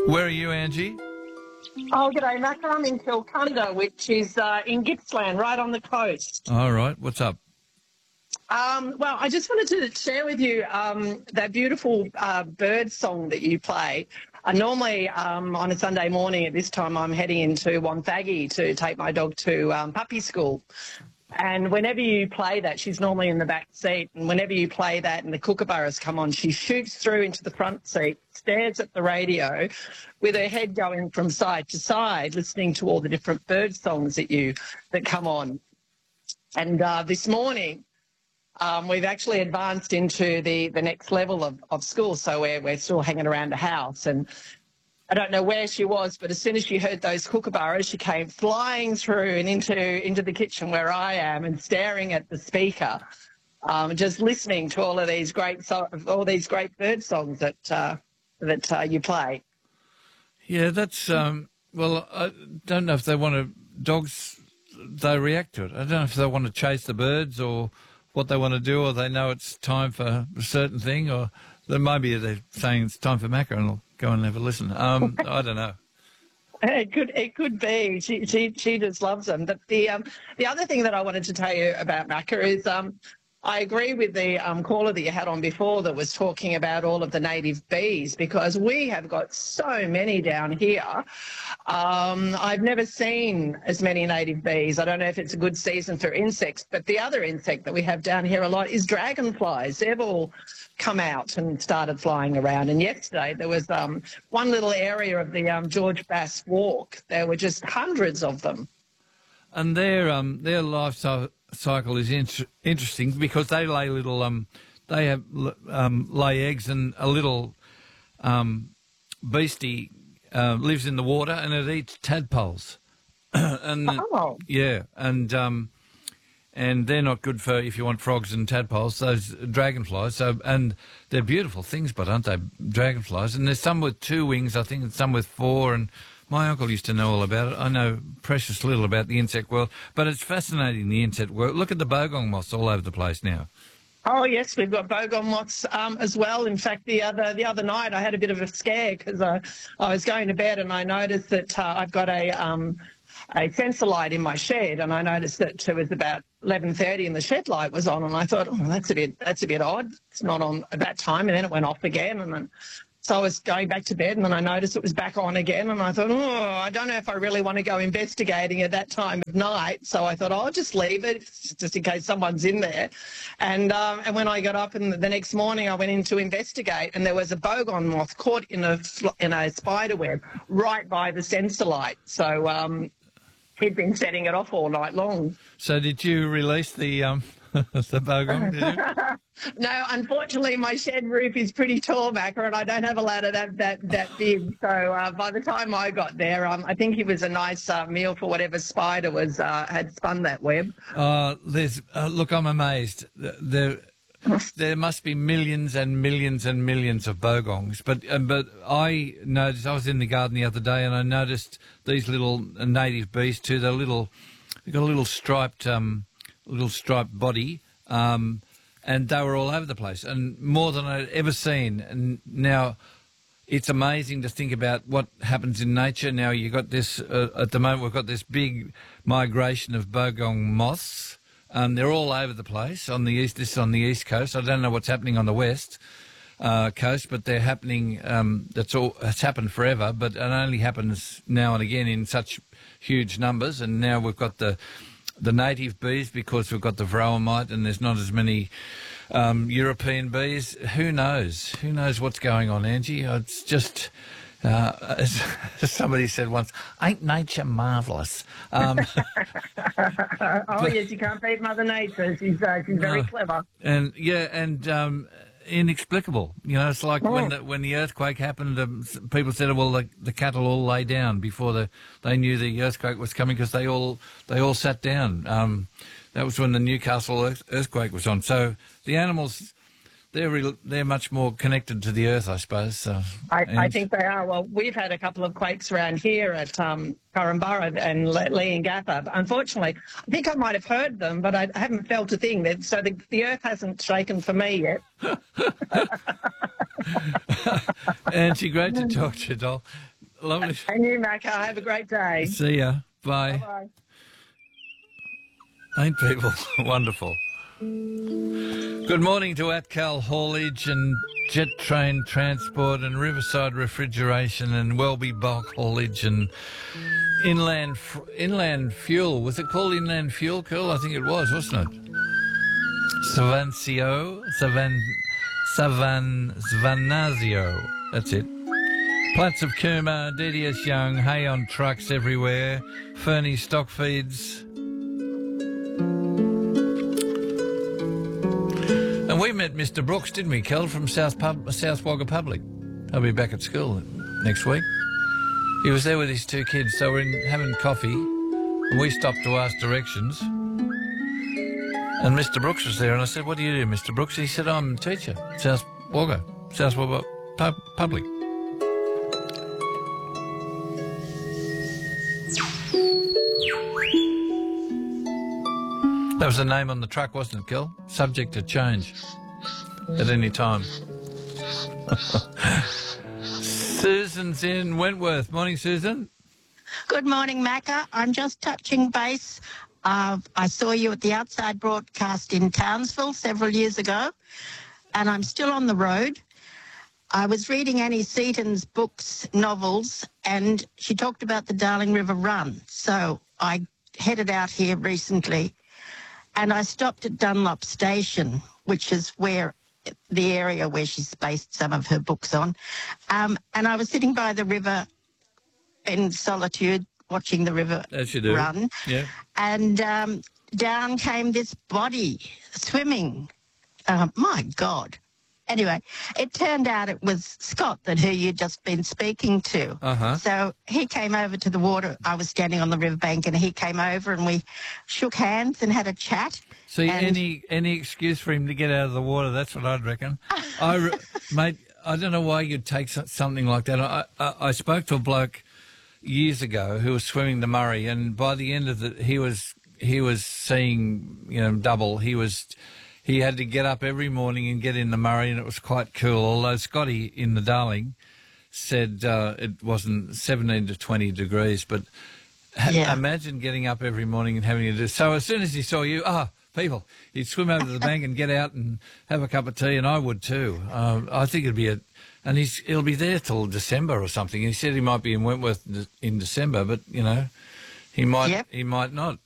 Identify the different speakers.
Speaker 1: Where are you, Angie?
Speaker 2: Oh, g'day, Mac. I'm in Kilcunda, which is in Gippsland, right on the coast.
Speaker 1: All right. What's up?
Speaker 2: Well, I just wanted to share with you that beautiful bird song that you play. Normally, on a Sunday morning at this time, I'm heading into Wonthaggi to take my dog to puppy school. And whenever you play that, she's normally in the back seat. And whenever you play that and the kookaburras come on, she shoots through into the front seat, stares at the radio with her head going from side to side, listening to all the different bird songs that come on. And this morning, we've actually advanced into the next level of school. So we're still hanging around the house. And I don't know where she was, but as soon as she heard those kookaburras, she came flying through and into the kitchen where I am and staring at the speaker, just listening to all these great bird songs that you play.
Speaker 1: Yeah, that's well, I don't know if they want to. Dogs, they react to it. I don't know if they want to chase the birds or what they want to do, or they know it's time for a certain thing, or maybe they're saying it's time for Macca and they'll go and have a listen. I don't know.
Speaker 2: It could be. She just loves them. But the other thing that I wanted to tell you about Macca is I agree with the caller that you had on before that was talking about all of the native bees, because we have got so many down here. I've never seen as many native bees. I don't know if it's a good season for insects, but the other insect that we have down here a lot is dragonflies. They've all come out and started flying around. And yesterday there was one little area of the George Bass Walk. There were just hundreds of them.
Speaker 1: And their life cycle is interesting because they lay little lay eggs, and a little beastie lives in the water and it eats tadpoles. And yeah, and they're not good for if you want frogs and tadpoles. Those dragonflies, and they're beautiful things, but aren't they, dragonflies? And there's some with 2 wings, I think, and some with 4. And my uncle used to know all about it. I know precious little about the insect world, but it's fascinating, the insect world. Look at the bogong moths all over the place now.
Speaker 2: Oh, yes, we've got bogong moths as well. In fact, the other night I had a bit of a scare because I was going to bed and I noticed that I've got a sensor light in my shed, and I noticed that it was about 11:30 and the shed light was on, and I thought, oh, that's a bit odd. It's not on at that time, and then it went off again, and then so I was going back to bed and then I noticed it was back on again, and I thought, oh, I don't know if I really want to go investigating at that time of night. So I thought, oh, I'll just leave it just in case someone's in there. And when I got up and the next morning I went in to investigate, and there was a bogong moth caught in a spider web right by the sensor light. So he'd been setting it off all night long. So
Speaker 1: did you release the bogong, did you?
Speaker 2: No, unfortunately, my shed roof is pretty tall, Macca, and I don't have a ladder that big. So by the time I got there, I think it was a nice meal for whatever spider had spun that web.
Speaker 1: Look, I'm amazed. There must be millions and millions and millions of bogongs, but I noticed, I was in the garden the other day and I noticed these little native bees too. They've got a little striped body. And they were all over the place, and more than I'd ever seen. And now it's amazing to think about what happens in nature. Now you've got this, at the moment we've got this big migration of bogong moths. They're all over the place on the east. This is on the east coast. I don't know what's happening on the west coast, but they're happening. It's happened forever, but it only happens now and again in such huge numbers. And now we've got the native bees because we've got the varroa mite and there's not as many European bees. Who knows? Who knows what's going on, Angie? It's just, as somebody said once, ain't nature marvellous?
Speaker 2: Yes, you can't beat Mother Nature. She's very clever.
Speaker 1: And, inexplicable. You know, it's like when the earthquake happened, people said, well, the cattle all lay down before they knew the earthquake was coming because they all sat down. That was when the Newcastle earthquake was on. So the animals, they're much more connected to the earth, I suppose.
Speaker 2: I think they are. Well, we've had a couple of quakes around here at Korumburra and Leongatha. Unfortunately, I think I might have heard them, but I haven't felt a thing. So the earth hasn't shaken for me yet.
Speaker 1: Angie, great to talk to you, doll. Lovely.
Speaker 2: And you, Macca. Have a great day.
Speaker 1: See ya. Bye.
Speaker 2: Bye.
Speaker 1: Ain't people wonderful? Good morning to Atcal Haulage and Jet Train Transport and Riverside Refrigeration and Welby Bulk Haulage and Inland Fuel. Was it called Inland Fuel, Curl? I think it was, wasn't it? Savanazio. That's it. Plats of Cooma, DDS Young, hay on trucks everywhere, Fernie stock feeds. And we met Mr. Brooks, didn't we, Kel, from South Wagga Public. He'll be back at school next week. He was there with his two kids, so we're having coffee, and we stopped to ask directions. And Mr. Brooks was there, and I said, "What do you do, Mr. Brooks?" He said, "I'm a teacher, South Wagga Public." That was the name on the truck, wasn't it, Gil? Subject to change at any time. Susan's in Wentworth. Morning, Susan.
Speaker 3: Good morning, Macca. I'm just touching base. I saw you at the Outside broadcast in Townsville several years ago, and I'm still on the road. I was reading Annie Seaton's books, novels, and she talked about the Darling River Run. So I headed out here recently, and I stopped at Dunlop Station, which is where the area where she's based some of her books on. And I was sitting by the river in solitude, watching the river
Speaker 1: As you do.
Speaker 3: run.
Speaker 1: Yeah.
Speaker 3: And down came this body swimming. My God. Anyway, it turned out it was Scott who you'd just been speaking to.
Speaker 1: Uh-huh.
Speaker 3: So he came over to the water. I was standing on the riverbank, and he came over, and we shook hands and had a chat.
Speaker 1: See,
Speaker 3: and
Speaker 1: any excuse for him to get out of the water, that's what I'd reckon. Mate, I don't know why you'd take something like that. I spoke to a bloke years ago who was swimming the Murray, and by the end of he was seeing, double. He had to get up every morning and get in the Murray, and it was quite cool. Although Scotty in the Darling said it wasn't 17 to 20 degrees, but imagine getting up every morning and having to do. So as soon as he saw you, people, he'd swim over to the bank and get out and have a cup of tea, and I would too. I think it'd be and he'll be there till December or something. He said he might be in Wentworth in December, but he might not.